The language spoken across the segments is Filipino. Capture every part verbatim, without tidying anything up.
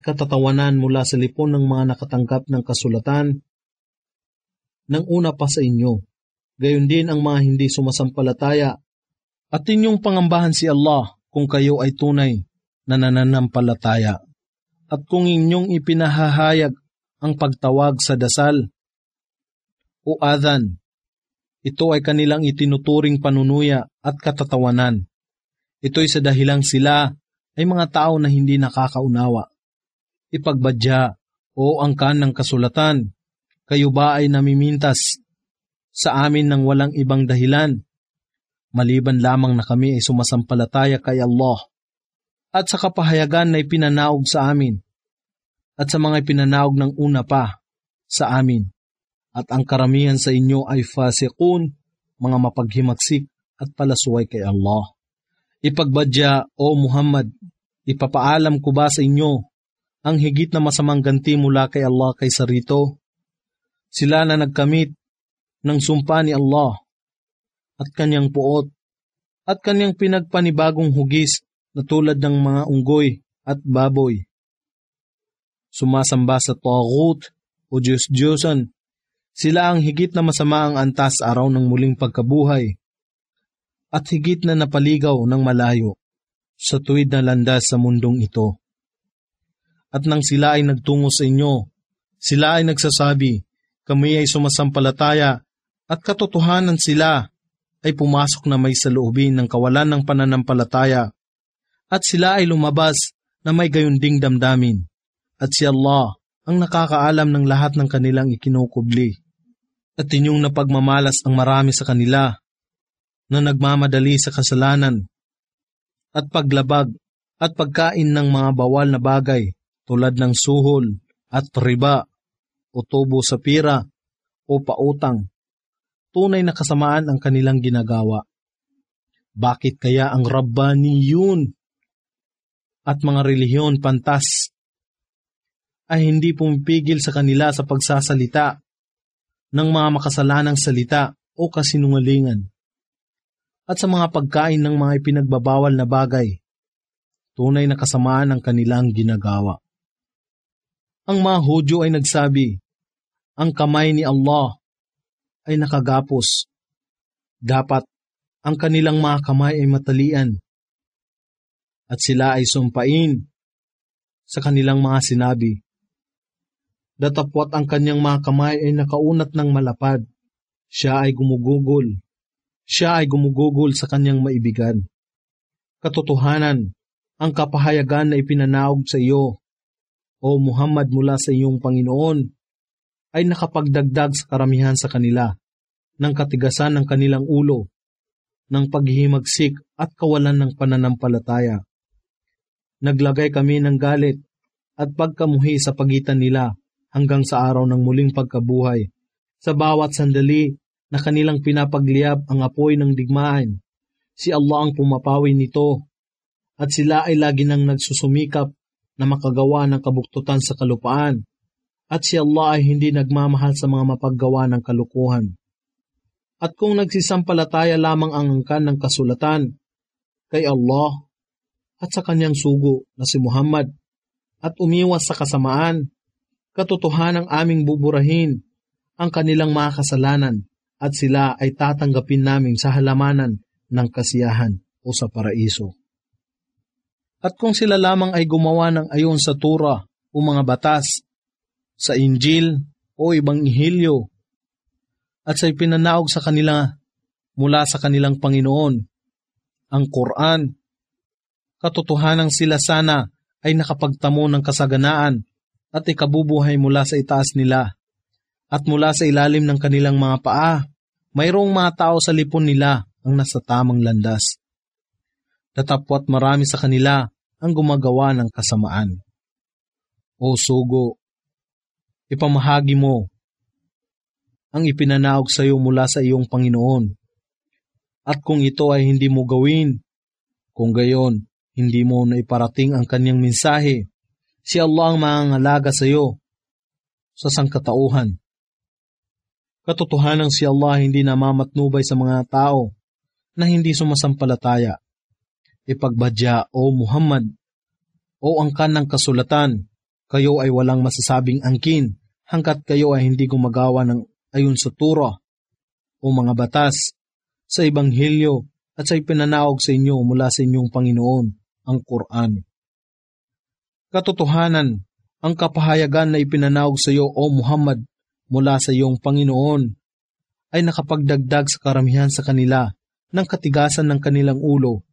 katatawanan mula sa lipon ng mga nakatanggap ng kasulatan ng una pa sa inyo. Gayon din ang mga hindi sumasampalataya. At inyong pangambahan si Allah kung kayo ay tunay na nananampalataya. At kung inyong ipinahahayag ang pagtawag sa dasal o adhan, ito ay kanilang itinuturing panunuya at katatawanan. Ito'y sa dahilang sila ay mga tao na hindi nakakaunawa. Ipagbadya o angkan ng kasulatan, kayo ba ay namimintas sa amin ng walang ibang dahilan, maliban lamang na kami ay sumasampalataya kay Allah at sa kapahayagan na ipinanaog sa amin at sa mga ipinanaog ng una pa sa amin, at ang karamihan sa inyo ay fasiqun, mga mapaghimagsik at palasuway kay Allah. Ipagbadya o Muhammad, ipapaalam ko ba sa inyo ang higit na masamang ganti mula kay Allah kaysa rito? Sila na nagkamit ng sumpa ni Allah at kanyang puot at kanyang pinagpanibagong hugis na tulad ng mga unggoy at baboy. Sumasamba sa taghut o Diyos-Diyosan, sila ang higit na masama ang antas araw ng muling pagkabuhay at higit na napaligaw ng malayo sa tuwid na landas sa mundong ito. At nang sila ay nagtungo sa inyo, sila ay nagsasabi, kami ay sumasampalataya, at katotohanan sila ay pumasok na may saloobin ng kawalan ng pananampalataya, at sila ay lumabas na may gayunding damdamin, at si Allah ang nakakaalam ng lahat ng kanilang ikinukubli. At inyong napagmamalas ang marami sa kanila na nagmamadali sa kasalanan at paglabag at pagkain ng mga bawal na bagay tulad ng suhol at riba o tubo sa pira o pautang. Tunay na kasamaan ang kanilang ginagawa. Bakit kaya ang Rabbaniyun at mga relihiyon pantas ay hindi pumipigil sa kanila sa pagsasalita ng mga makasalanang salita o kasinungalingan at sa mga pagkain ng mga ipinagbabawal na bagay? Tunay na kasamaan ang kanilang ginagawa. Ang mga Hudyo ay nagsabi, ang kamay ni Allah ay nakagapos. Dapat ang kanilang mga kamay ay matalian at sila ay sumpain sa kanilang mga sinabi. Datapwat ang kanyang mga kamay ay nakaunat ng malapad. Siya ay gumugugol. Siya ay gumugugol sa kanyang maibigan. Katotohanan, ang kapahayagan na ipinanaog sa iyo, O Muhammad, mula sa iyong Panginoon, ay nakapagdagdag sa karamihan sa kanila ng katigasan ng kanilang ulo, ng paghihimagsik at kawalan ng pananampalataya. Naglagay kami ng galit at pagkamuhi sa pagitan nila hanggang sa araw ng muling pagkabuhay. Sa bawat sandali na kanilang pinapagliyab ang apoy ng digmaan, si Allah ang pumapawi nito at sila ay lagi nang nagsusumikap na makagawa ng kabuktutan sa kalupaan, at si Allah ay hindi nagmamahal sa mga mapaggawa ng kalukuhan. At kung nagsisampalataya lamang ang angkan ng kasulatan kay Allah at sa kanyang sugo na si Muhammad at umiwas sa kasamaan, katotohanang aming buburahin ang kanilang mga kasalanan at sila ay tatanggapin namin sa halamanan ng kasiyahan o sa paraiso. At kung sila lamang ay gumawa ng ayon sa Torah o mga batas, sa Injil o ibang ihilyo, at sa ipinanaog sa kanila mula sa kanilang Panginoon, ang Quran, katotohanang sila sana ay nakapagtamo ng kasaganaan at ikabubuhay mula sa itaas nila, at mula sa ilalim ng kanilang mga paa, mayroong mga tao sa lipon nila ang nasa tamang landas. Datapwat marami sa kanila ang gumagawa ng kasamaan. O sugo, ipamahagi mo ang ipinanaog sa iyo mula sa iyong Panginoon. At kung ito ay hindi mo gawin, kung gayon, hindi mo na iparating ang kanyang mensahe, si Allah ang mangangalaga sa iyo sa sangkatauhan. Katotohanan si Allah hindi namamatnubay sa mga tao na hindi sumasampalataya. Ipagbadya, O Muhammad, o angkan ng kasulatan, Kayo ay walang masasabing angkin hanggat kayo ay hindi gumagawa ng ayon sa Torah o mga batas, sa Ebanghelyo at sa ipinanaog sa inyo mula sa inyong Panginoon, ang Quran. Katotohanan, ang kapahayagan na ipinanaog sa iyo, O Muhammad, mula sa iyong Panginoon, ay nakapagdagdag sa karamihan sa kanila ng katigasan ng kanilang ulo,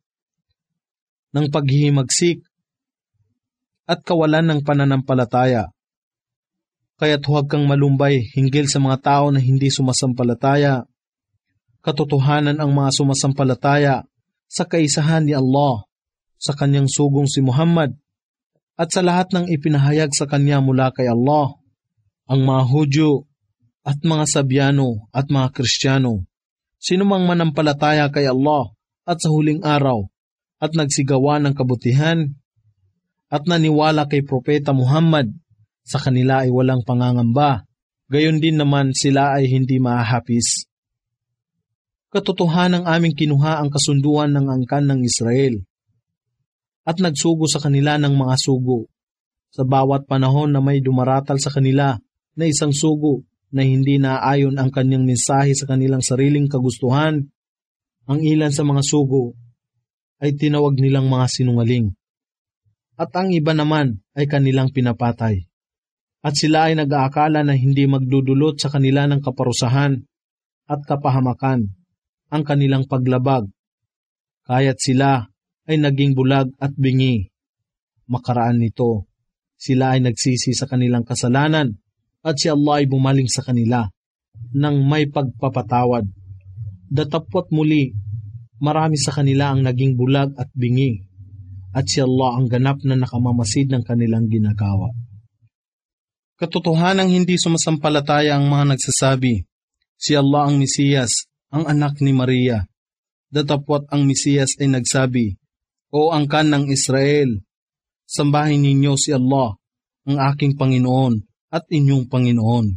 ng paghihimagsik at kawalan ng pananampalataya. Kaya't huwag kang malumbay hinggil sa mga tao na hindi sumasampalataya. Katotohanan ang mga sumasampalataya sa kaisahan ni Allah, sa kanyang sugong si Muhammad, at sa lahat ng ipinahayag sa kanya mula kay Allah, ang mga Hudyo at mga Sabyano at mga Kristiyano. Sino mang manampalataya kay Allah at sa huling araw at nagsigawa ng kabutihan at naniwala kay Propeta Muhammad, sa kanila ay walang pangangamba, gayon din naman sila ay hindi mahahapis. Katotohanan ang aming kinuha ang kasunduan ng angkan ng Israel at nagsugo sa kanila ng mga sugo. Sa bawat panahon na may dumaratal sa kanila na isang sugo na hindi naaayon ang kanyang mensahe sa kanilang sariling kagustuhan, ang ilan sa mga sugo ay tinawag nilang mga sinungaling at ang iba naman ay kanilang pinapatay. At sila ay nag-aakala na hindi magdudulot sa kanila ng kaparusahan at kapahamakan ang kanilang paglabag, kaya't sila ay naging bulag at bingi. Makaraan nito, sila ay nagsisi sa kanilang kasalanan at si Allah ay bumaling sa kanila ng may pagpapatawad. Datapwat muli, marami sa kanila ang naging bulag at bingi at si Allah ang ganap na nakamamasid ng kanilang ginagawa. Katotohanang hindi sumasampalataya ang mga nagsasabi, si Allah ang Mesiyas, ang anak ni Maria. Datapwat ang Mesiyas ay nagsabi, O angkan ng Israel, sambahin ninyo si Allah, ang aking Panginoon at inyong Panginoon.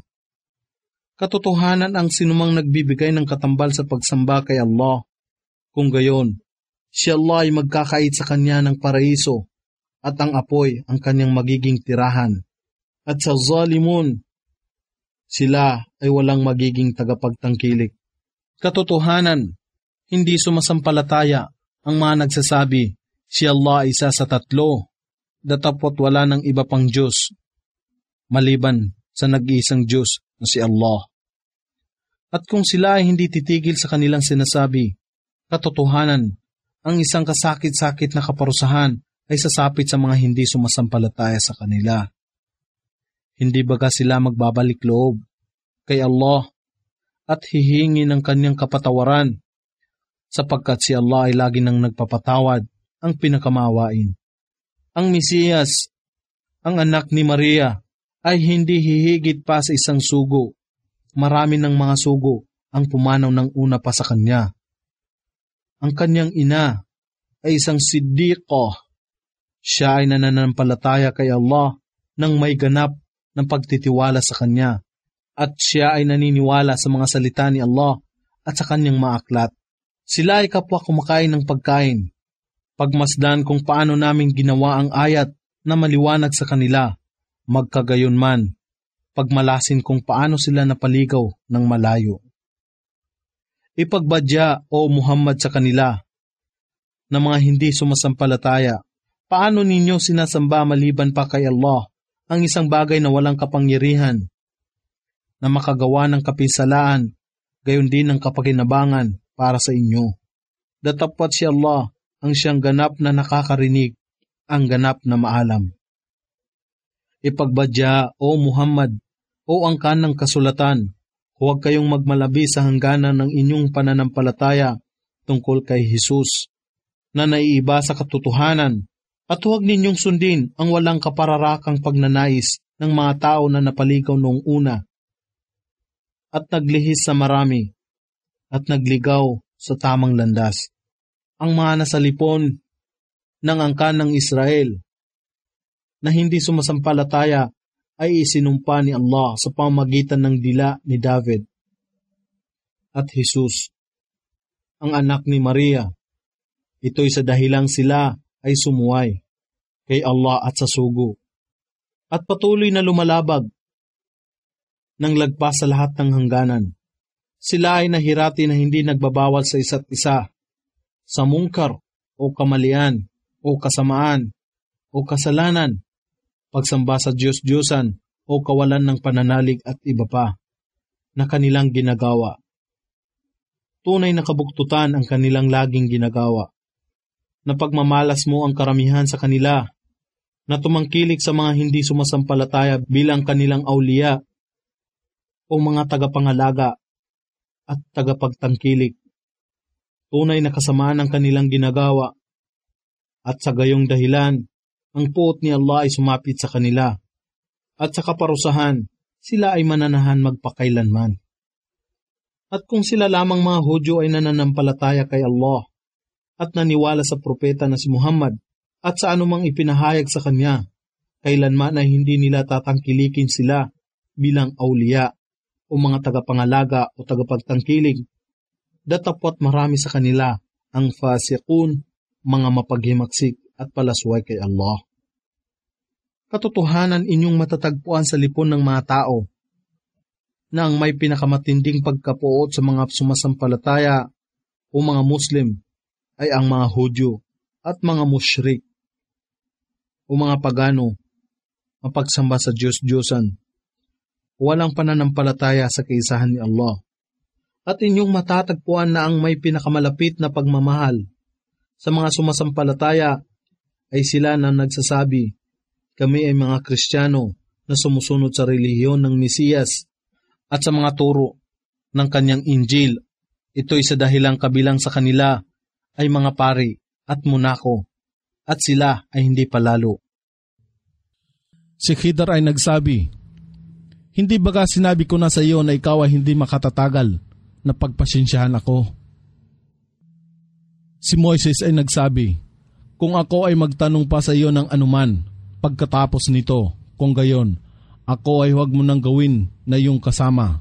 Katotohanan ang sinumang nagbibigay ng katambal sa pagsamba kay Allah. Kung gayon, si Allah ay magkakait sa kanya ng paraiso at ang apoy ang kanyang magiging tirahan. At sa zalimun, sila ay walang magiging tagapagtangkilik. Katotohanan, hindi sumasampalataya ang mga nagsasabi, si Allah ay isa sa tatlo, datapwat wala ng iba pang Diyos, maliban sa nag-iisang Diyos na si Allah. At kung sila ay hindi titigil sa kanilang sinasabi, katotohanan, ang isang kasakit-sakit na kaparusahan ay sasapit sa mga hindi sumasampalataya sa kanila. Hindi baga sila magbabalik loob kay Allah at hihingi ng kanyang kapatawaran, sapagkat si Allah ay lagi nang nagpapatawad, ang pinakamaawain. Ang Mesiyas, ang anak ni Maria, ay hindi hihigit pa sa isang sugo. Marami ng mga sugo ang pumanaw ng una pa sa kanya. Ang kanyang ina ay isang siddiqah. Siya ay nananampalataya kay Allah nang may ganap ng pagtitiwala sa kanya, at siya ay naniniwala sa mga salita ni Allah at sa kanyang mga aklat. Sila ay kapwa kumakain ng pagkain. Pagmasdan kung paano namin ginawa ang ayat na maliwanag sa kanila, magkagayon man, pagmalasin kung paano sila napaligaw ng malayo. Ipagbadya, O Muhammad, sa kanila na mga hindi sumasampalataya, paano ninyo sinasamba maliban pa kay Allah ang isang bagay na walang kapangyarihan, na makagawa ng kapisalaan, gayon din ng kapakinabangan para sa inyo. Datapwat si Allah ang siyang ganap na nakakarinig, ang ganap na maalam. Ipagbadya, O Muhammad, o angkan ng kasulatan, huwag kayong magmalabi sa hangganan ng inyong pananampalataya tungkol kay Jesus, na naiiba sa katotohanan, at huwag ninyong sundin ang walang kapararakang pagnanais ng mga tao na napaligaw noong una, at naglihis sa marami, at nagligaw sa tamang landas. Ang mga nasalipon ng angkan ng Israel, na hindi sumasampalataya, ay isinumpa ni Allah sa pamamagitan ng dila ni David at Jesus, ang anak ni Maria. Ito'y sa dahilang sila ay sumuway kay Allah at sa sugo, at patuloy na lumalabag ng lagpas sa lahat ng hangganan. Sila ay nahirati na hindi nagbabawal sa isa't isa, sa mungkar o kamalian o kasamaan o kasalanan, pagsamba sa Diyos-Diyosan o kawalan ng pananalig at iba pa na kanilang ginagawa. Tunay na kabuktutan ang kanilang laging ginagawa. Na pagmamalas mo ang karamihan sa kanila, na tumangkilik sa mga hindi sumasampalataya bilang kanilang awliya o mga tagapangalaga at tagapagtangkilik. Tunay na kasamaan ang kanilang ginagawa at sa gayong dahilan, ang puot ni Allah ay sumapit sa kanila at sa kaparusahan, sila ay mananahan magpakailanman. At kung sila lamang mga Hudyo ay nananampalataya kay Allah at naniwala sa propeta na si Muhammad at sa anumang ipinahayag sa kanya, kailanman ay hindi nila tatangkilikin sila bilang awliya o mga tagapangalaga o tagapagtangkilig. Datapwat marami sa kanila ang fasiqun, mga mapaghimaksik at palasway kay Allah. Katotohanan inyong matatagpuan sa lipon ng mga tao na ang may pinakamatinding pagkapuot sa mga sumasampalataya o mga Muslim ay ang mga Hudyo at mga musyrik o mga pagano, mapagsamba sa Diyos-Diyosan, walang pananampalataya sa kaisahan ni Allah. At inyong matatagpuan na ang may pinakamalapit na pagmamahal sa mga sumasampalataya ay sila na nagsasabi, kami ay mga Kristiyano na sumusunod sa relihiyon ng Mesiyas at sa mga turo ng kanyang Injil. Ito'y sa dahilang kabilang sa kanila ay mga pari at monako at sila ay hindi palalo. Si Khidr ay nagsabi, hindi baga sinabi ko na sa iyo na ikaw ay hindi makatatagal na pagpasensyahan ako? Si Moises ay nagsabi, kung ako ay magtanong pa sa iyo ng anuman pagkatapos nito, kung gayon, ako ay huwag mo nang gawin na iyong kasama.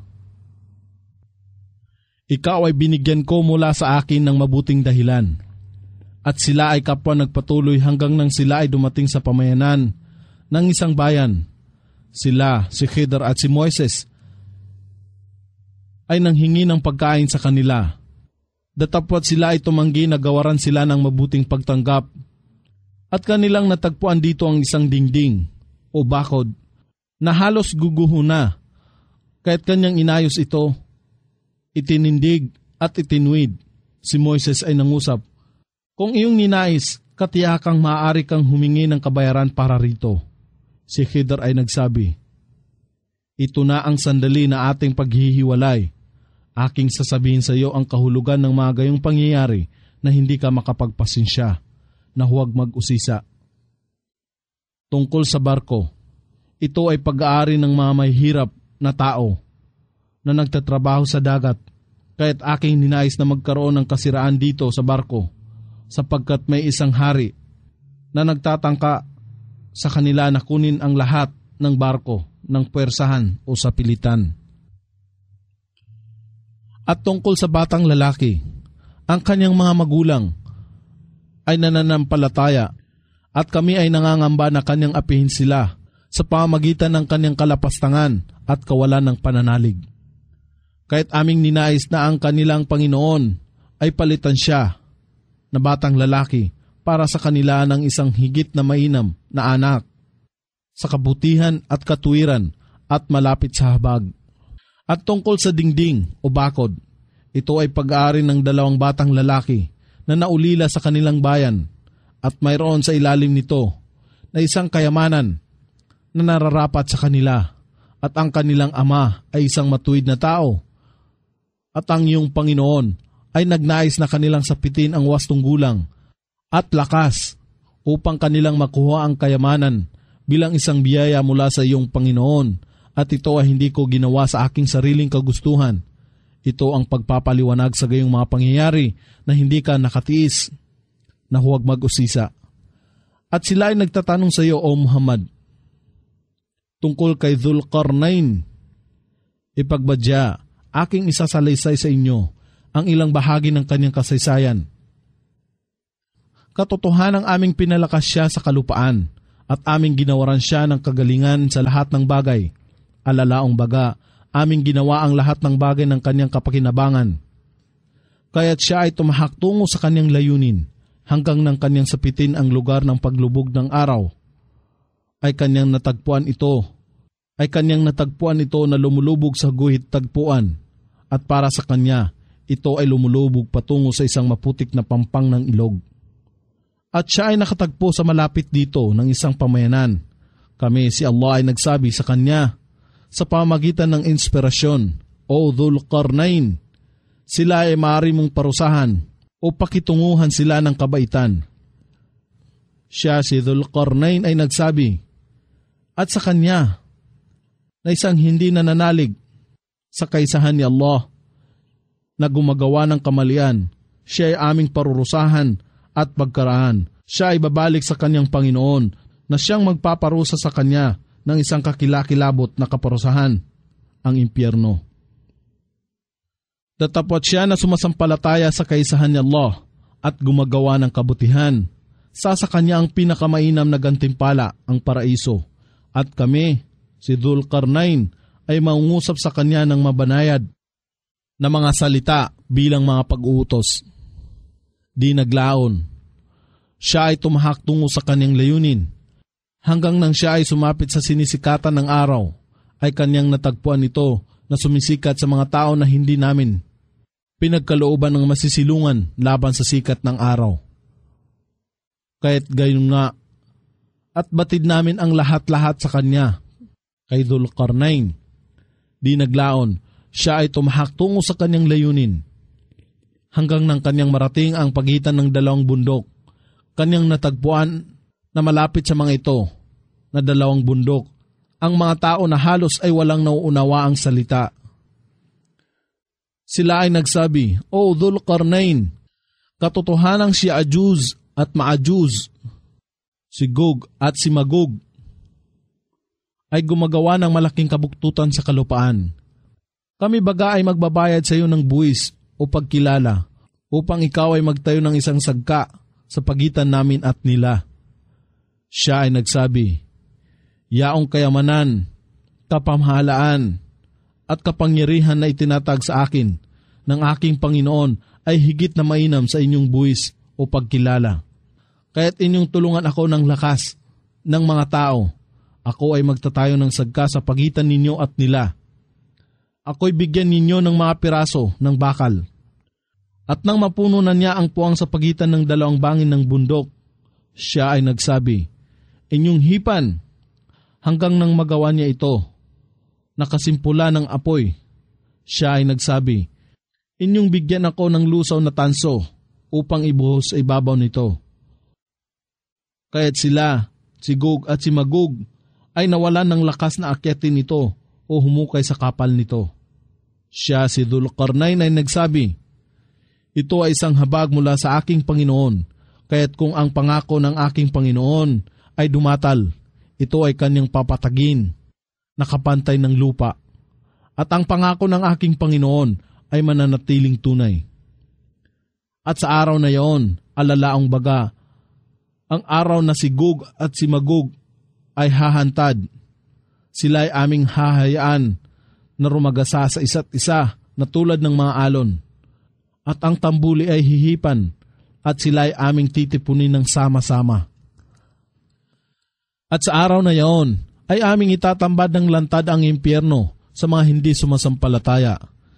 Ikaw ay binigyan ko mula sa akin ng mabuting dahilan, at sila ay kapwa nagpatuloy hanggang nang sila ay dumating sa pamayanan ng isang bayan. Sila, si Khidr at si Moises, ay nanghingi ng pagkain sa kanila. Datapwat sila ay tumanggi na gawaran sila ng mabuting pagtanggap. At kanilang natagpuan dito ang isang dingding o bakod na halos guguho na. Kaya't kanyang inayos ito, itinindig at itinuwid. Si Moises ay nangusap, kung iyong ninais, katiyakang maaari kang humingi ng kabayaran para rito. Si Khidr ay nagsabi, ito na ang sandali na ating paghihiwalay. Aking sasabihin sa iyo ang kahulugan ng mga gayong pangyayari na hindi ka makapagpasensya, na huwag mag-usisa. Tungkol sa barko, ito ay pag-aari ng mga mahihirap na tao na nagtatrabaho sa dagat, kaya't aking ninais na magkaroon ng kasiraan dito sa barko, sapagkat may isang hari na nagtatangka sa kanila na kunin ang lahat ng barko ng puwersahan o sa pilitan. At tungkol sa batang lalaki, ang kanyang mga magulang ay nananampalataya at kami ay nangangamba na kanyang apihin sila sa pamamagitan ng kanyang kalapastangan at kawalan ng pananalig. Kahit aming ninais na ang kanilang Panginoon ay palitan siya na batang lalaki para sa kanila ng isang higit na mainam na anak sa kabutihan at katuwiran at malapit sa habag. At tungkol sa dingding o bakod, ito ay pag-aari ng dalawang batang lalaki na naulila sa kanilang bayan at mayroon sa ilalim nito na isang kayamanan na nararapat sa kanila at ang kanilang ama ay isang matuwid na tao at ang iyong Panginoon ay nagnais na kanilang sapitin ang wastong gulang at lakas upang kanilang makuha ang kayamanan bilang isang biyaya mula sa iyong Panginoon. At ito ay hindi ko ginawa sa aking sariling kagustuhan. Ito ang pagpapaliwanag sa gayong mga pangyayari na hindi ka nakatiis, na huwag mag-usisa. At sila ay nagtatanong sa iyo, O Muhammad, tungkol kay Dzulqarnain. Ipagbadya, aking isasalaysay sa inyo ang ilang bahagi ng kanyang kasaysayan. Katotohanang aming pinalakas siya sa kalupaan at aming ginawaran siya ng kagalingan sa lahat ng bagay. Alalaong baga, aming ginawa ang lahat ng bagay ng kanyang kapakinabangan. Kaya't siya ay tumahak tungo sa kanyang layunin, hanggang nang kanyang sapitin ang lugar ng paglubog ng araw. Ay kanyang natagpuan ito, ay kanyang natagpuan ito na lumulubog sa guhit tagpuan, at para sa kanya, ito ay lumulubog patungo sa isang maputik na pampang ng ilog. At siya ay nakatagpo sa malapit dito ng isang pamayanan. Kami si Allah ay nagsabi sa kanya, sa pamagitan ng inspirasyon, O Dhul-Qarnain, sila ay maaari mong parusahan o pakitunguhan sila ng kabaitan. Siya si Dhul-Qarnain ay nagsabi, at sa kanya, na isang hindi nananalig sa kaisahan ni Allah, na gumagawa ng kamalian, siya ay aming parurusahan at pagkaraan. Siya ay babalik sa kanyang Panginoon na siyang magpaparusa sa kanya ng isang kakilakilabot na kaparusahan, ang impyerno. Datapot siya na sumasampalataya sa kaisahan ni Allah at gumagawa ng kabutihan. Sa sa kanya ang pinakamainam na gantimpala, ang paraiso. At kami, si Dhul-Qarnain, ay maungusap sa kanya ng mabanayad na mga salita bilang mga pag-uutos. Di naglaon. Siya ay tumahak tungo sa kanyang layunin. Hanggang nang siya ay sumapit sa sinisikatan ng araw, ay kanyang natagpuan ito na sumisikat sa mga tao na hindi namin pinagkalooban ng masisilungan laban sa sikat ng araw. Kaya't gayon nga, at batid namin ang lahat-lahat sa kanya, kay Dhul-Qarnain. Di naglaon, siya ay tumahak tungo sa kanyang layunin. Hanggang nang kanyang marating ang pagitan ng dalawang bundok, kanyang natagpuan na malapit sa mga ito, na dalawang bundok, ang mga tao na halos ay walang nauunawa ang salita. Sila ay nagsabi, O Dhul-Qarnain, katotohanang si Ajuz at Maajuz, si Gog at si Magog, ay gumagawa ng malaking kabuktutan sa kalupaan. Kami baga ay magbabayad sa iyo ng buwis o pagkilala upang ikaw ay magtayo ng isang sagka sa pagitan namin at nila. Siya ay nagsabi, Yaong kayamanan, kapamahalaan, at kapangyarihan na itinatag sa akin ng aking Panginoon ay higit na mainam sa inyong buwis o pagkilala. Kaya't inyong tulungan ako ng lakas ng mga tao. Ako ay magtatayo ng sagka sa pagitan ninyo at nila. Ako'y bigyan ninyo ng mga piraso ng bakal. At nang mapuno na niya ang puwang sa pagitan ng dalawang bangin ng bundok, siya ay nagsabi, Inyong hipan, hanggang nang magawa niya ito. Nakasimpula ng apoy. Siya ay nagsabi, Inyong bigyan ako ng lusaw na tanso upang ibuhos sa ibabaw nito. Kaya't sila, si Gog at si Magog, ay nawalan ng lakas na akyatin nito o humukay sa kapal nito. Siya si Dhul-Qarnain ay nagsabi, Ito ay isang habag mula sa aking Panginoon, kaya't kung ang pangako ng aking Panginoon ay dumatal, ito ay kanyang papatagin, nakapantay ng lupa. At ang pangako ng aking Panginoon ay mananatiling tunay. At sa araw na iyon, alalaong baga, ang araw na si Gog at si Magog ay hahantad. Sila ay aming hahayaan na rumagasa sa isa't isa na tulad ng mga alon. At ang tambuli ay hihipan at sila ay aming titipunin ng sama-sama. At sa araw na iyon ay aming itatambad ng lantad ang impyerno sa mga hindi sumasampalataya.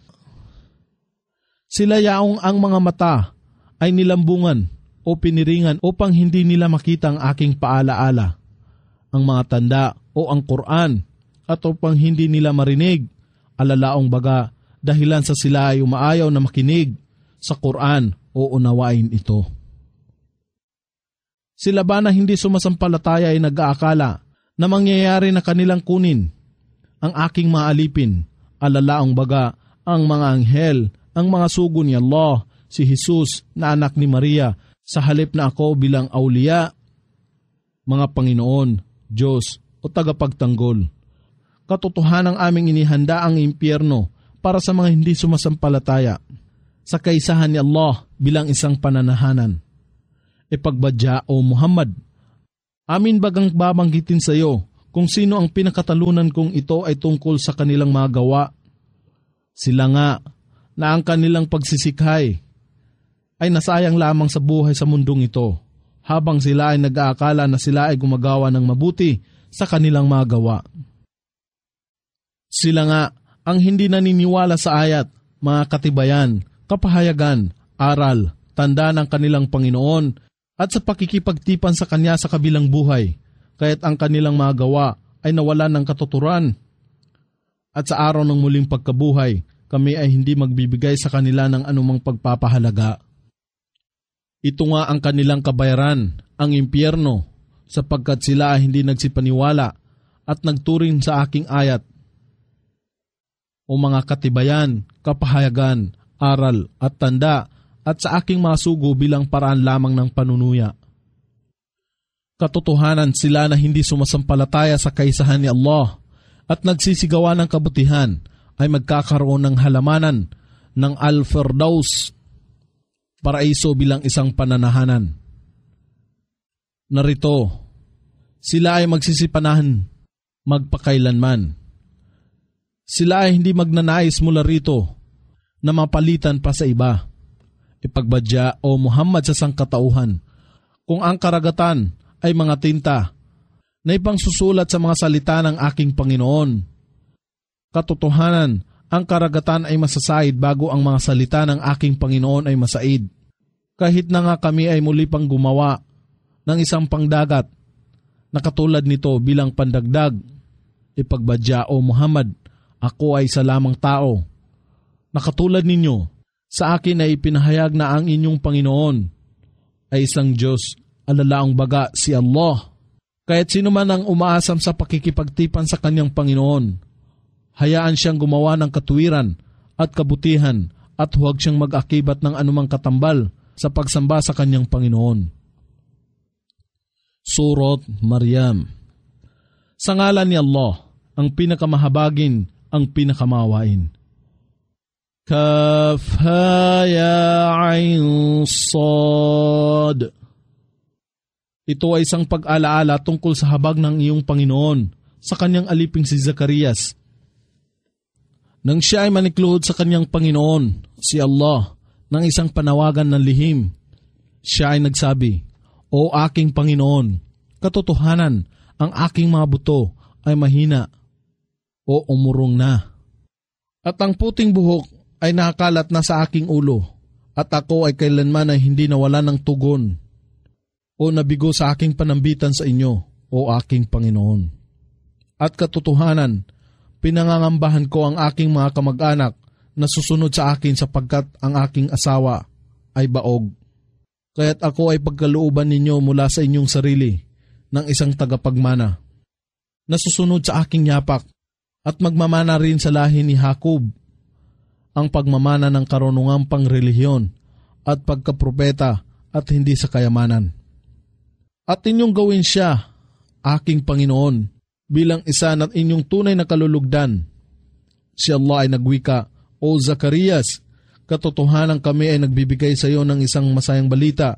Sila yaong ang mga mata ay nilambungan o piniringan upang hindi nila makita ang aking paalaala, ang mga tanda o ang Quran, at upang hindi nila marinig, alalaong baga, dahilan sa sila ay umaayaw na makinig sa Quran o unawain ito. Sila ba na hindi sumasampalataya ay nag-aakala na mangyayari na kanilang kunin ang aking mga alipin, alalaong baga, ang mga anghel, ang mga sugo ni Allah, si Jesus na anak ni Maria, sa halip na ako bilang awliya, mga Panginoon, Diyos o tagapagtanggol. Katotohanan ang aming inihanda ang impyerno para sa mga hindi sumasampalataya, sa kaisahan ni Allah bilang isang pananahanan. Ipagbadya o Muhammad, Amin bagang babanggitin sa iyo kung sino ang pinakatalunan kong ito ay tungkol sa kanilang mga gawa. Sila nga na ang kanilang pagsisikhay ay nasayang lamang sa buhay sa mundong ito, habang sila ay nag-aakala na sila ay gumagawa ng mabuti sa kanilang mga gawa. Sila nga ang hindi naniniwala sa ayat, mga katibayan, kapahayagan, aral, tanda ng kanilang Panginoon at sa pakikipagtipan sa Kanya sa kabilang buhay, kaya't ang kanilang mga gawa ay nawalan ng katuturan. At sa araw ng muling pagkabuhay, kami ay hindi magbibigay sa kanila ng anumang pagpapahalaga. Ito nga ang kanilang kabayaran, ang impyerno, sapagkat sila ay hindi nagsipaniwala at nagturing sa aking ayat. O mga katibayan, kapahayagan, aral at tanda at sa aking mga sugo bilang paraan lamang ng panunuya. Katotohanan sila na hindi sumasampalataya sa kaisahan ni Allah at nagsisigawa ng kabutihan ay magkakaroon ng halamanan ng Al-Firdaus, paraiso bilang isang pananahanan. Narito, sila ay magsisipanahan magpakailanman. Sila ay hindi magnanais mula rito na mapalitan pa sa iba. Ipagbadya o Muhammad sa sangkatauhan, kung ang karagatan ay mga tinta na ipangsusulat sa mga salita ng aking Panginoon. Katotohanan, ang karagatan ay masasaid bago ang mga salita ng aking Panginoon ay masaid. Kahit na nga kami ay muli pang gumawa ng isang pangdagat na katulad nito bilang pandagdag. Ipagbadya o Muhammad, ako ay isa lamang tao. Nakatulad ninyo, sa akin ay ipinahayag na ang inyong Panginoon ay isang Diyos, alalaang baga si Allah. Kahit sino man ang umaasam sa pakikipagtipan sa kanyang Panginoon, hayaan siyang gumawa ng katuwiran at kabutihan at huwag siyang mag-akibat ng anumang katambal sa pagsamba sa kanyang Panginoon. Surat Maryam. Sa ngalan ni Allah, ang pinakamahabagin, ang pinakamawain. Kaf ha ya ain sad. Ito ay isang pag-alaala tungkol sa habag ng iyong Panginoon sa kanyang aliping si Zacarias. Nang siya ay manikluhod sa kanyang Panginoon, si Allah, ng isang panawagan ng lihim, siya ay nagsabi, O aking Panginoon, katotohanan, ang aking mga buto ay mahina o umurong na. At ang puting buhok ay nakakalat na sa aking ulo, at ako ay kailanman ay hindi nawala ng tugon o nabigo sa aking panambitan sa inyo, o aking Panginoon. At katotohanan, pinangangambahan ko ang aking mga kamag-anak na susunod sa akin sapagkat ang aking asawa ay baog. Kaya't ako ay pagkalooban ninyo mula sa inyong sarili ng isang tagapagmana na susunod sa aking yapak at magmamana rin sa lahi ni Jacob, ang pagmamana ng karunungang pangrelihiyon at pagkapropeta at hindi sa kayamanan. At inyong gawin siya, aking Panginoon, bilang isa na inyong tunay na kalulugdan. Si Allah ay nagwika, O Zacarias, katotohanan kami ay nagbibigay sa iyo ng isang masayang balita,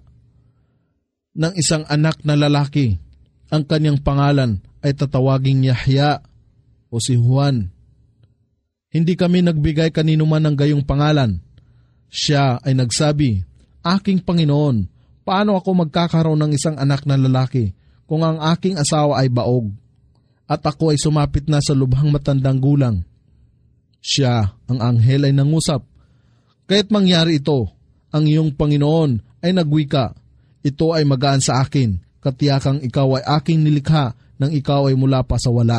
ng isang anak na lalaki. Ang kanyang pangalan ay tatawaging Yahya o si Juan. Hindi kami nagbigay kanino man ng gayong pangalan. Siya ay nagsabi, Aking Panginoon, paano ako magkakaroon ng isang anak na lalaki kung ang aking asawa ay baog at ako ay sumapit na sa lubhang matandang gulang? Siya, ang anghel, ay nangusap, Kaya't mangyari ito, ang iyong Panginoon ay nagwika, ito ay magaan sa akin, katiyakang ikaw ay aking nilikha nang ikaw ay mula pa sa wala.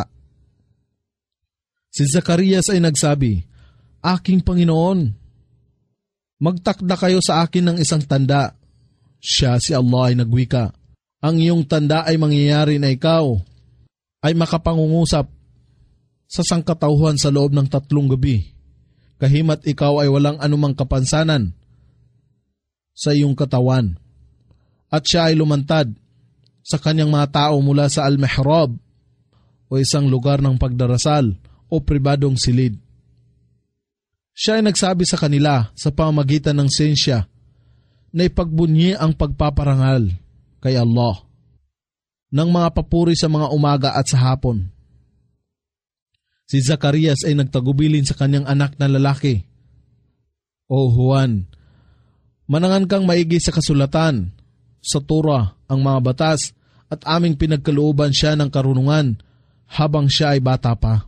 Si Zacarias ay nagsabi, Aking Panginoon, magtakda kayo sa akin ng isang tanda. Siya, si Allah, ay nagwika, Ang iyong tanda ay mangyayari na ikaw ay makapangungusap sa sangkatauhan sa loob ng tatlong gabi, kahimat ikaw ay walang anumang kapansanan sa iyong katawan. At siya ay lumantad sa kanyang mga tao mula sa Al-Mihrab o isang lugar ng pagdarasal o pribadong silid. Siya ay nagsabi sa kanila sa pamamagitan ng siyensya na ipagbunyi ang pagpaparangal kay Allah ng mga papuri sa mga umaga at sa hapon. Si Zacarias ay nagtagubilin sa kanyang anak na lalaki. O Juan, manangan kang maigi sa kasulatan, sa Torah, ang mga batas, at aming pinagkalooban siya ng karunungan habang siya ay bata pa.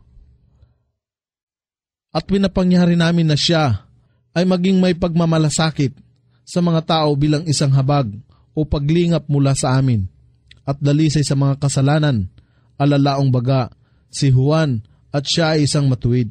At pinapangyari namin na siya ay maging may pagmamalasakit sa mga tao bilang isang habag o paglingap mula sa amin, at dalisay sa mga kasalanan, alalaong baga, si Juan, at siya ay isang matuwid.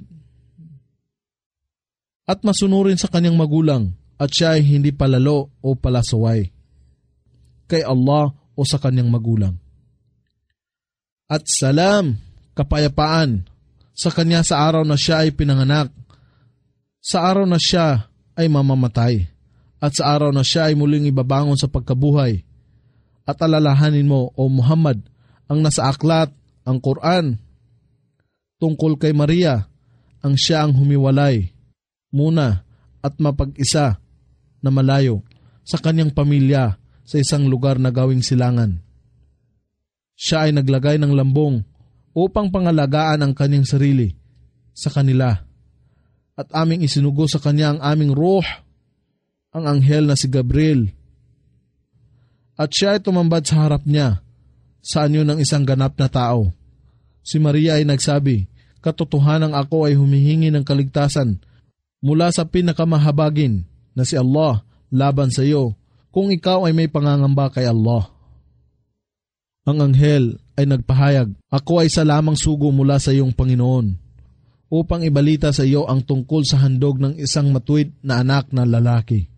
At masunurin sa kanyang magulang, at siya ay hindi palalo o palasaway kay Allah o sa kanyang magulang. At salam, kapayapaan, sa kanya sa araw na siya ay pinanganak, sa araw na siya ay mamamatay, at sa araw na siya ay muling ibabangon sa pagkabuhay. At alalahanin mo, O Muhammad, ang nasa aklat, ang Quran, tungkol kay Maria, ang siya ang humiwalay muna at mapag-isa na malayo sa kanyang pamilya sa isang lugar na gawing silangan. Siya ay naglagay ng lambong upang pangalagaan ang kanyang sarili sa kanila, at aming isinugo sa kanya ang aming ruh, ang anghel na si Gabriel. At siya ay tumambad sa harap niya sa anyo ng isang ganap na tao. Si Maria ay nagsabi, katotohanang ako ay humihingi ng kaligtasan mula sa pinakamahabagin na si Allah laban sa iyo kung ikaw ay may pangangamba kay Allah. Ang anghel ay nagpahayag, ako ay sa lamang sugo mula sa iyong Panginoon upang ibalita sa iyo ang tungkol sa handog ng isang matuwid na anak na lalaki.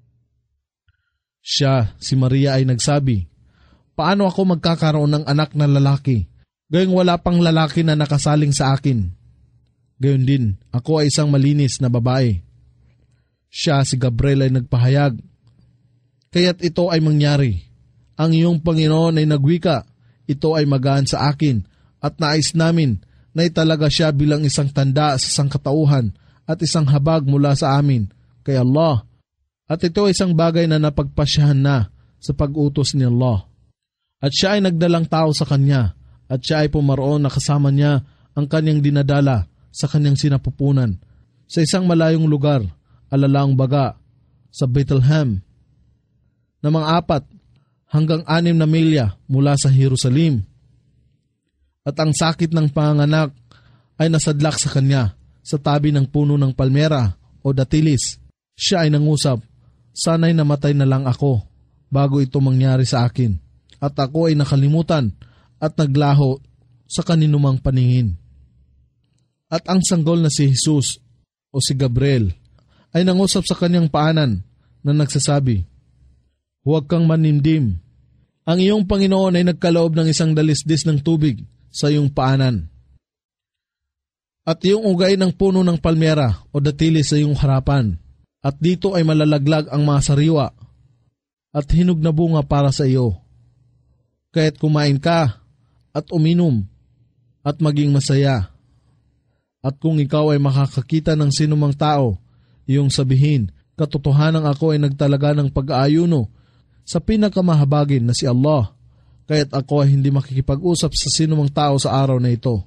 Siya, si Maria ay nagsabi, paano ako magkakaroon ng anak na lalaki, gayong wala pang lalaki na nakasaling sa akin? Gayon din, ako ay isang malinis na babae. Siya, si Gabriel ay nagpahayag, kaya't ito ay mangyari. Ang iyong Panginoon ay nagwika, ito ay magaan sa akin, at nais namin na italaga siya bilang isang tanda sa sangkatauhan at isang habag mula sa amin kay Allah. At ito ay isang bagay na napagpasyahan na sa pag-utos ni Allah. At siya ay nagdalang tao sa kanya, at siya ay pumaroon na kasama niya ang kanyang dinadala sa kanyang sinapupunan sa isang malayong lugar, alalaang baga, sa Bethlehem, na mga apat hanggang anim na milya mula sa Jerusalem. At ang sakit ng panganak ay nasadlak sa kanya sa tabi ng puno ng palmera o datilis. Siya ay nangusap, sana'y namatay na lang ako bago ito mangyari sa akin, at ako ay nakalimutan at naglaho sa kaninumang paningin. At ang sanggol na si Jesus o si Gabriel ay nangusap sa kanyang paanan na nagsasabi, huwag kang manindim. Ang iyong Panginoon ay nagkaloob ng isang dalisdis ng tubig sa iyong paanan. At iyong ugay ng puno ng palmera o datilis sa iyong harapan. At dito ay malalaglag ang mga sariwa at hinog na bunga para sa iyo. Kaya't kumain ka at uminom at maging masaya. At kung ikaw ay makakakita ng sinumang tao, iyong sabihin, katotohanan ako ay nagtalaga ng pag-aayuno sa pinakamahabagin na si Allah, kaya't ako ay hindi makikipag-usap sa sinumang tao sa araw na ito.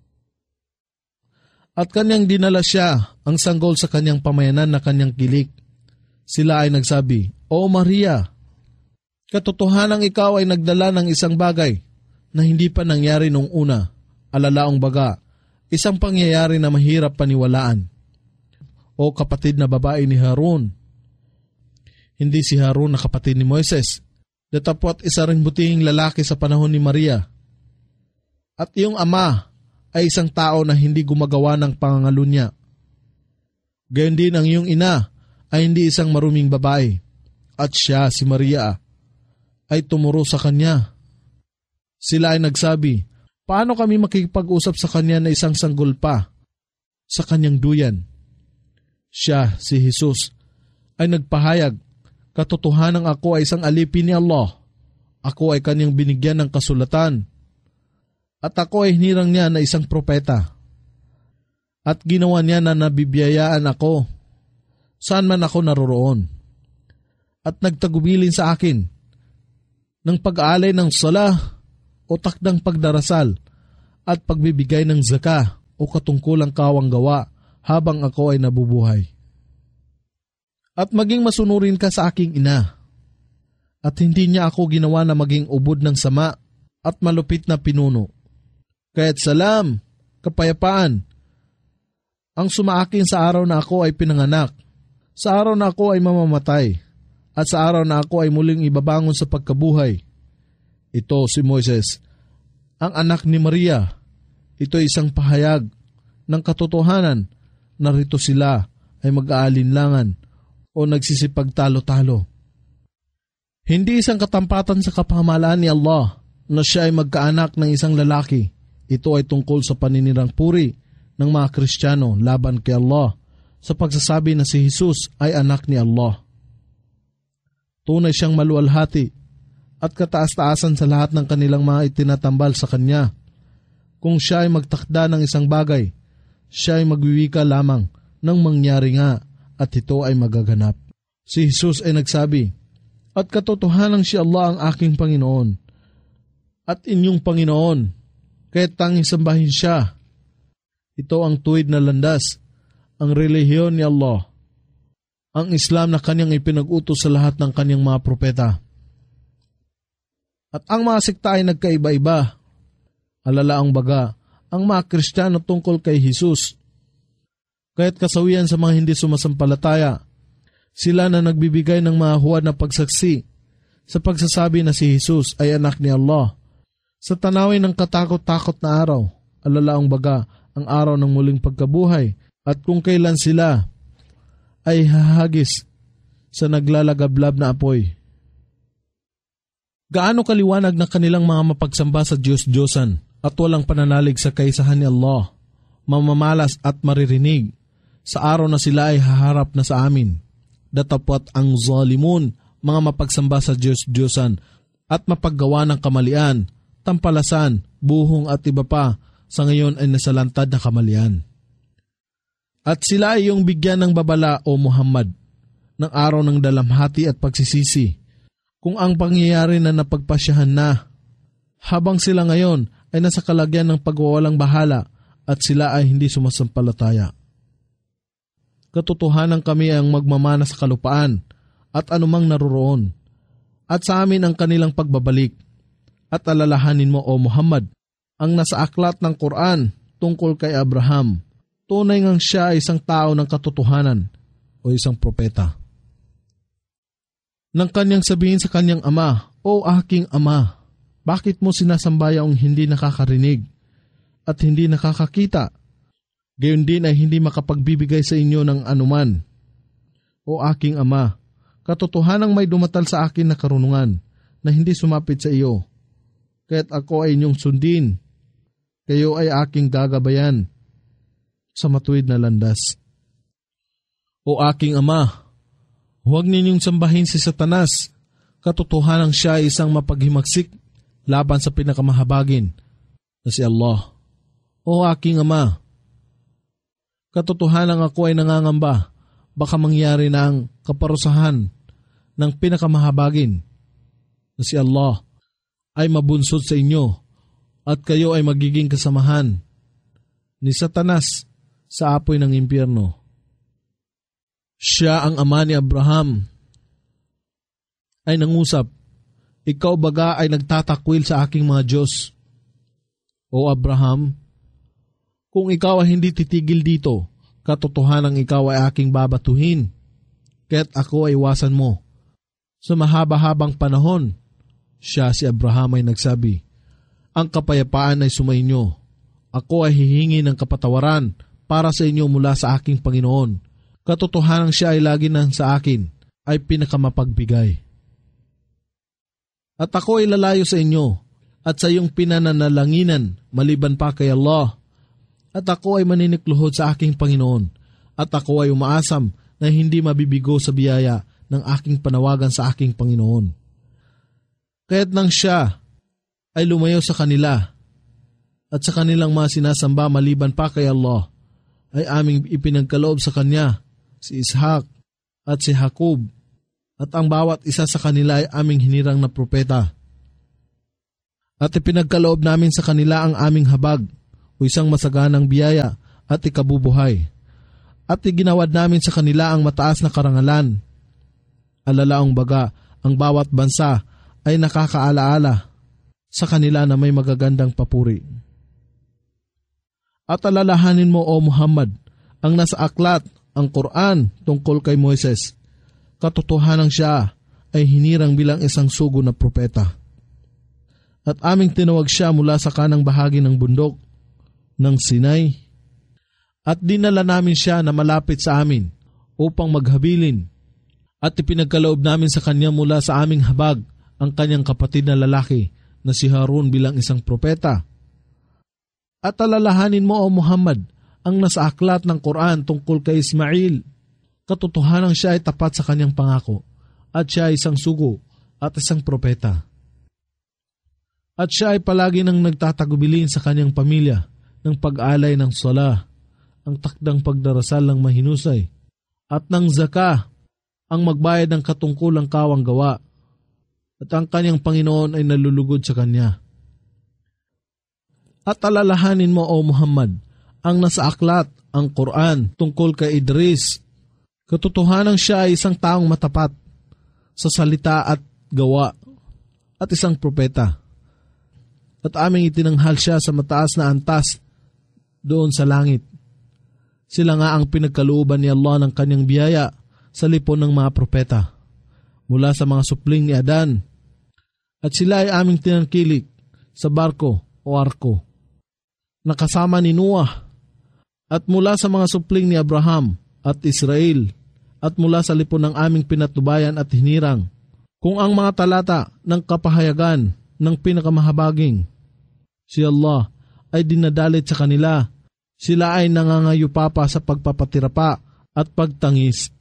At kanyang dinala siya ang sanggol sa kanyang pamayanan na kanyang kilik. Sila ay nagsabi, O Maria, katotohanang ikaw ay nagdala ng isang bagay na hindi pa nangyari noong una, alalaong baga, isang pangyayari na mahirap paniwalaan. O kapatid na babae ni Harun, hindi si Harun na kapatid ni Moises, datapwat isa ring butihing lalaki sa panahon ni Maria. At iyong ama ay isang tao na hindi gumagawa ng pangangalunya. Gayon din ang iyong ina ay hindi isang maruming babae, at siya, si Maria, ay tumuro sa kanya. Sila ay nagsabi, paano kami makikipag-usap sa kanya na isang sanggol pa sa kanyang duyan? Siya, si Jesus, ay nagpahayag, katotohanang ako ay isang alipin ni Allah. Ako ay kanyang binigyan ng kasulatan. At ako ay hinirang niya na isang propeta. At ginawa niya na nabibiyayaan ako saan man ako naroroon. At nagtagubilin sa akin ng pag-aalay ng salah o o takdang pagdarasal at pagbibigay ng zaka o katungkulang kawang gawa habang ako ay nabubuhay. At maging masunurin ka sa aking ina. At hindi niya ako ginawa na maging ubod ng sama at malupit na pinuno. Kaya't salam, kapayapaan, ang sumaakin sa araw na ako ay pinanganak, sa araw na ako ay mamamatay, at sa araw na ako ay muling ibabangon sa pagkabuhay. Ito si Moises, ang anak ni Maria. Ito ay isang pahayag ng katotohanan na rito sila ay mag-aalinlangan o nagsisipagtalo-talo. Hindi isang katampatan sa kapamahalaan ni Allah na siya ay magkaanak ng isang lalaki. Ito ay tungkol sa paninirang puri ng mga Kristiyano laban kay Allah sa pagsasabi na si Jesus ay anak ni Allah. Tunay siyang maluwalhati at kataas-taasan sa lahat ng kanilang mga itinatambal sa Kanya. Kung siya ay magtakda ng isang bagay, siya ay magwiwika lamang ng mangyari nga at ito ay magaganap. Si Jesus ay nagsabi, at katotohanan si Allah ang aking Panginoon at inyong Panginoon, kaya't tanging sambahin siya. Ito ang tuwid na landas, ang relihiyon ni Allah, ang Islam na kanyang ipinag-utos sa lahat ng kanyang mga propeta. At ang mga sekta ay nagkaiba-iba. Alala ang baga, ang mga Kristiyano tungkol kay Jesus. Kaya't kasawian sa mga hindi sumasampalataya, sila na nagbibigay ng mga huwad na pagsaksi sa pagsasabi na si Jesus ay anak ni Allah. Sa tanawin ng katakot-takot na araw, alalaang baga ang araw ng muling pagkabuhay at kung kailan sila ay hahagis sa naglalagablab na apoy. Gaano kaliwanag na kanilang mga mapagsamba sa Diyos-Diyosan at walang pananalig sa kaisahan ni Allah, mamamalas at maririnig sa araw na sila ay haharap na sa amin. Datapwat ang zalimun, mga mapagsamba sa Diyos-Diyosan at mapaggawa ng kamalian, tampalasan, buhong at iba pa sa ngayon ay nasalantad na kamalian. At sila ay iyong bigyan ng babala o Muhammad ng araw ng dalamhati at pagsisisi kung ang pangyayari na napagpasyahan na habang sila ngayon ay nasa kalagyan ng pagwawalang bahala at sila ay hindi sumasampalataya. Katotohanan kami ang magmamana sa kalupaan at anumang naroroon, at sa amin ang kanilang pagbabalik. At alalahanin mo, O Muhammad, ang nasa aklat ng Quran tungkol kay Abraham. Tunay ngang siya ay isang tao ng katotohanan o isang propeta. Nang kanyang sabihin sa kanyang ama, O aking ama, bakit mo sinasambaya ang hindi nakakarinig at hindi nakakakita? Gayon din ay hindi makapagbibigay sa inyo ng anuman. O aking ama, katotohanang may dumatal sa akin na karunungan na hindi sumapit sa iyo. Kaya't ako ay inyong sundin. Kayo ay aking gagabayan sa matuwid na landas. O aking ama, huwag ninyong sambahin si Satanas. Katotohanang siya ay isang mapaghimagsik laban sa pinakamahabagin na si Allah. O aking ama, katotohanan ako ay nangangamba, baka mangyari na ang kaparusahan ng pinakamahabagin na si Allah ay mabunsod sa inyo at kayo ay magiging kasamahan ni Satanas sa apoy ng impyerno. Siya ang ama ni Abraham ay nangusap, ikaw baga ay nagtatakwil sa aking mga Diyos. O Abraham, kung ikaw ay hindi titigil dito, katotohanang ikaw ay aking babatuhin, kaya't ako ay iwasan mo. Sa mahaba-habang panahon, siya si Abraham ay nagsabi, ang kapayapaan ay sumainyo. Ako ay hihingi ng kapatawaran para sa inyo mula sa aking Panginoon. Katotohanang siya ay lagi nang sa akin, ay pinakamapagbigay. At ako ay lalayo sa inyo, at sa iyong pinananalanginan, maliban pa kay Allah. At ako ay maninikluhod sa aking Panginoon, at ako ay umaasam na hindi mabibigo sa biyaya ng aking panawagan sa aking Panginoon. Kaya't nang siya ay lumayo sa kanila, at sa kanilang mga sinasamba maliban pa kay Allah, ay aming ipinagkaloob sa kanya si Ishak at si Jacob, at ang bawat isa sa kanila ay aming hinirang na propeta. At ipinagkaloob namin sa kanila ang aming habag o isang masaganang biyaya at ikabubuhay. At iginawad namin sa kanila ang mataas na karangalan. Alalaong baga, ang bawat bansa ay nakakaalaala sa kanila na may magagandang papuri. At alalahanin mo, O Muhammad, ang nasa aklat, ang Quran tungkol kay Moises. Katotohanan siya ay hinirang bilang isang sugo na propeta. At aming tinawag siya mula sa kanang bahagi ng bundok ng Sinai. At dinala namin siya na malapit sa amin upang maghabilin. At ipinagkaloob namin sa kanya mula sa aming habag ang kanyang kapatid na lalaki na si Harun bilang isang propeta. At alalahanin mo, O Muhammad, ang nasa aklat ng Quran tungkol kay Ismail. Katotohanan siya ay tapat sa kanyang pangako at siya ay isang sugo at isang propeta. At siya ay palagi nang nagtatagubilin sa kanyang pamilya ng pag-alay ng sala, ang takdang pagdarasal ng mahinusay, at ng zaka, ang magbayad ng katungkulang kawang gawa, at ang kanyang Panginoon ay nalulugod sa kanya. At alalahanin mo, O Muhammad, ang nasa aklat, ang Quran, tungkol kay Idris. Katotohanan siya ay isang taong matapat sa salita at gawa, at isang propeta. At aming itinanghal siya sa mataas na antas doon sa langit. Sila nga ang pinagkalooban ni Allah ng kanyang biyaya sa lipon ng mga propeta mula sa mga supling ni Adan. At sila ay aming tinangkilik sa barko o arko nakasama ni Noah, at mula sa mga supling ni Abraham at Israel, at mula sa lipon ng aming pinatubayan at hinirang, kung ang mga talata ng kapahayagan ng pinakamahabaging si Allah ay dinadalit sa kanila, sila ay nangangayupapa sa pagpapatirapa at pagtangis.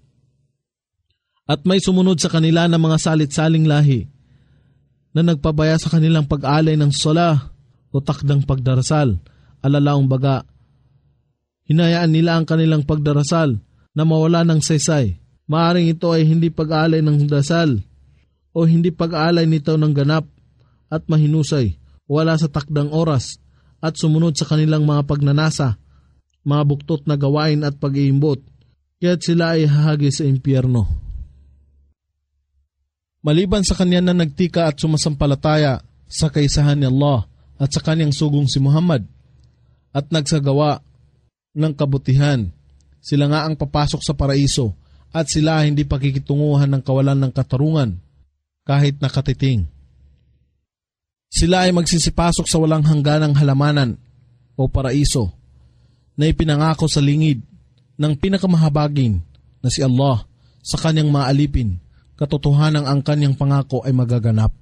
At may sumunod sa kanila ng mga salit-saling lahi na nagpabaya sa kanilang pag-alay ng sala o takdang pagdarasal. Alalaong baga, hinayaan nila ang kanilang pagdarasal na mawala ng saysay. Maaring ito ay hindi pag-alay ng dasal o hindi pag-alay nito ng ganap at mahinusay, wala sa takdang oras, at sumunod sa kanilang mga pagnanasa, mga buktot na gawain at pag-iimbot, kaya't sila ay hahagi sa impyerno. Maliban sa kanya na nagtika at sumasampalataya sa kaisahan ni Allah at sa kanyang sugong si Muhammad at nagsagawa ng kabutihan, sila nga ang papasok sa paraiso at sila hindi pakikitunguhan ng kawalan ng katarungan kahit nakatiting. Sila ay magsisipasok sa walang hangganang halamanan o paraiso na ipinangako sa lingid ng pinakamahabagin na si Allah sa kanyang mga alipin. Katotohanan ang kanyang pangako ay magaganap.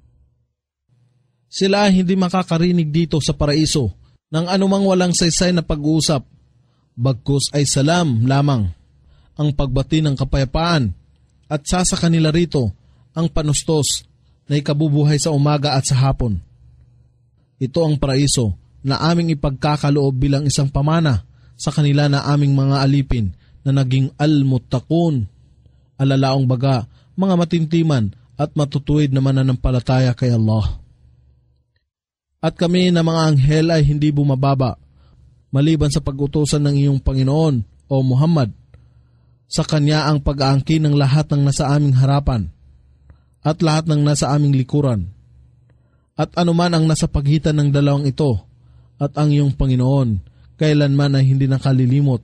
Sila ay hindi makakarinig dito sa paraiso ng anumang walang saysay na pag-uusap, bagkus ay salam lamang ang pagbati ng kapayapaan, at sasa kanila rito ang panustos na ikabubuhay sa umaga at sa hapon. Ito ang paraiso na aming ipagkakaloob bilang isang pamana sa kanila na aming mga alipin na naging al-muttaqun, alalaong baga, mga matintiman at matutuwid na mananampalataya kay Allah. At kami na mga anghel ay hindi bumababa, maliban sa pag-utusan ng iyong Panginoon, O Muhammad, sa Kanya ang pag-aangkin ng lahat ng nasa aming harapan at lahat ng nasa aming likuran, at anuman ang nasa pagitan ng dalawang ito, at ang iyong Panginoon kailanman ay hindi nakalilimot.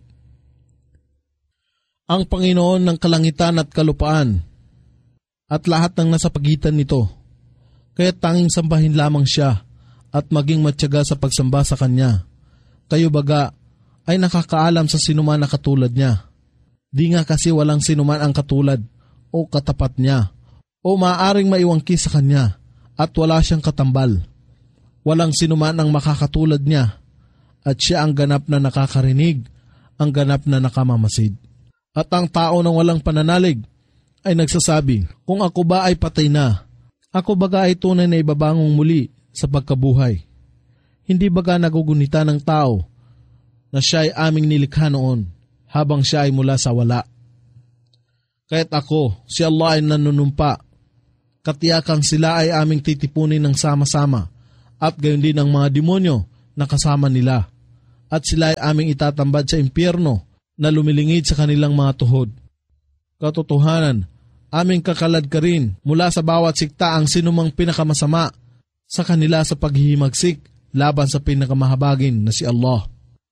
Ang Panginoon ng kalangitan at kalupaan, at lahat ng nasa pagitan nito, kaya tanging sambahin lamang siya at maging matyaga sa pagsamba sa Kanya. Kayo baga ay nakakaalam sa sinuman na katulad niya. Di nga kasi walang sinuman ang katulad o katapat niya, o maaaring maiwangki sa Kanya, at wala siyang katambal. Walang sinuman ang makakatulad niya, at siya ang ganap na nakakarinig, ang ganap na nakamamasid. At ang tao ng walang pananalig ay nagsasabi, kung ako ba ay patay na, ako baga ay tunay na ibabangong muli sa pagkabuhay. Hindi baga nagugunita ng tao na siya ay aming nilikha noon habang siya ay mula sa wala. Kaya't ako, si Allah ay nanunumpa, Katiyakang sila ay aming titipunin ng sama-sama at gayon din ang mga demonyo na kasama nila. At sila ay aming itatambad sa impyerno na lumilingid sa kanilang mga tuhod. Katotohanan, aming kakalad ka rin mula sa bawat sikta ang sinumang pinakamasama sa kanila sa paghihimagsik laban sa pinakamahabagin na si Allah.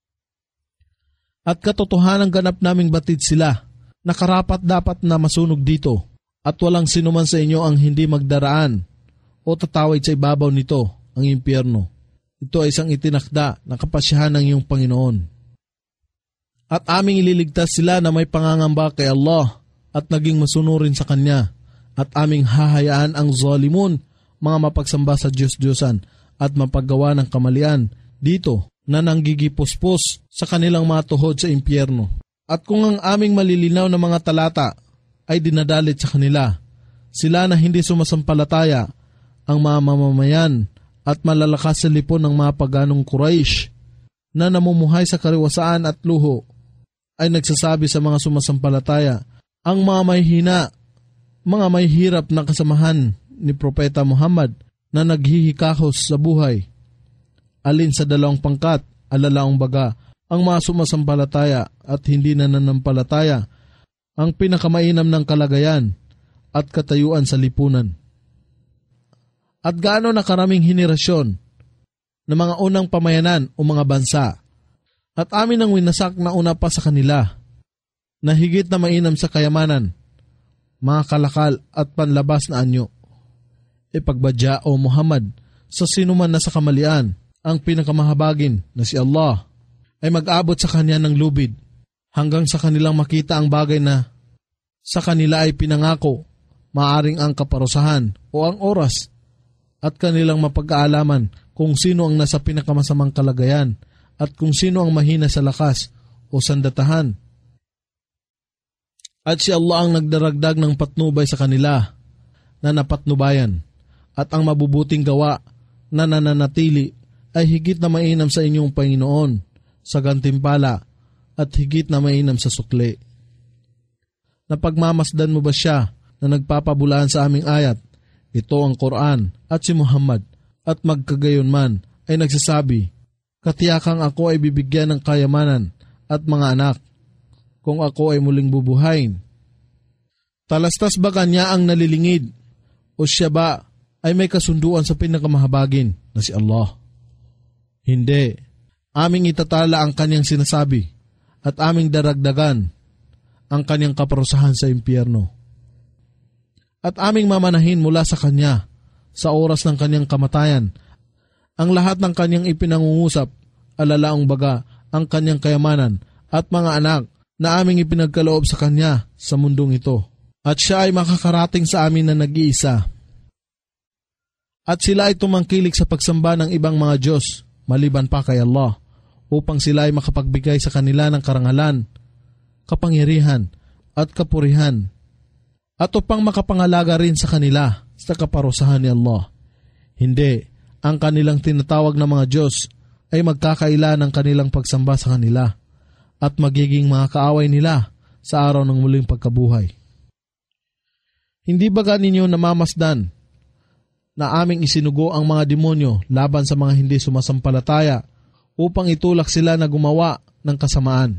At katotohanan ganap naming batid sila na karapat dapat na masunog dito at walang sinuman sa inyo ang hindi magdaraan o tatawid sa ibabaw nito, ang impyerno. Ito ay isang itinakda na kapasyahan ng iyong Panginoon. At aming ililigtas sila na may pangangamba kay Allah at naging masunurin sa Kanya. At aming hahayaan ang zalimun, mga mapagsamba sa Diyos-Diyosan at mapaggawa ng kamalian dito na nanggigipuspos sa kanilang mga tuhod sa impyerno. At kung ang aming malilinaw na mga talata ay dinadalit sa kanila, sila na hindi sumasampalataya, ang mga mamamayan at malalakas sa lipon ng mga paganong Quraysh na namumuhay sa kariwasaan at luho ay nagsasabi sa mga sumasampalataya, ang mga may hina, mga may hirap na kasamahan ni Propeta Muhammad na naghihikahos sa buhay. Alin sa dalawang pangkat, alalaong baga, ang mga sumasampalataya at hindi nananampalataya, ang pinakamainam ng kalagayan at katayuan sa lipunan. At gaano na karaming henerasyon ng mga unang pamayanan o mga bansa, at amin ang winasak na una pa sa kanila, na higit na mainam sa kayamanan, mga kalakal at panlabas na anyo. Ipagbadya o Muhammad sa sinuman na sa kamalian, ang pinakamahabagin na si Allah ay mag-abot sa kanya ng lubid hanggang sa kanilang makita ang bagay na sa kanila ay pinangako, maaring ang kaparusahan o ang oras at kanilang mapag-aalaman kung sino ang nasa pinakamasamang kalagayan at kung sino ang mahina sa lakas o sandatahan. At si Allah ang nagdaragdag ng patnubay sa kanila na napatnubayan at ang mabubuting gawa na nananatili ay higit na mainam sa inyong Panginoon sa gantimpala at higit na mainam sa sukli. Napagmamasdan mo ba siya na nagpapabulaan sa aming ayat? Ito ang Quran at si Muhammad at magkagayon man ay nagsasabi, katiyakang ako ay bibigyan ng kayamanan at mga anak kung ako ay muling bubuhayin. Talastas ba kanya ang nalilingid o siya ba ay may kasunduan sa pinakamahabagin na si Allah? Hindi. Aming itatala ang kanyang sinasabi at aming daragdagan ang kanyang kaparusahan sa impyerno. At aming mamanahin mula sa kanya sa oras ng kanyang kamatayan ang lahat ng kanyang ipinangungusap, alalaong baga ang kanyang kayamanan at mga anak na aming ipinagkaloob sa kanya sa mundong ito. At siya ay makakarating sa amin na nag-iisa. At sila ay tumangkilik sa pagsamba ng ibang mga Diyos maliban pa kay Allah upang sila ay makapagbigay sa kanila ng karangalan, kapangyarihan at kapurihan at upang makapangalaga rin sa kanila sa kaparusahan ni Allah. Hindi, ang kanilang tinatawag na mga Diyos ay magkakaila ng kanilang pagsamba sa kanila at magiging mga kaaway nila sa araw ng muling pagkabuhay. Hindi ba ganinyo namamasdan na aming isinugo ang mga demonyo laban sa mga hindi sumasampalataya upang itulak sila na gumawa ng kasamaan?